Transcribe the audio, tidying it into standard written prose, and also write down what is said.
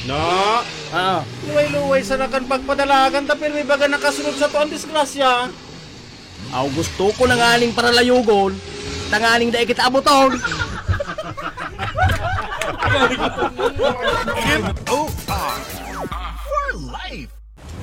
No, luway-luway sa nakan pagpadalagan tapos may baga nakasunod sa to ang disgrasya. Aw gusto ko na nganing para layugon, tanganing da kita abuton. Oh,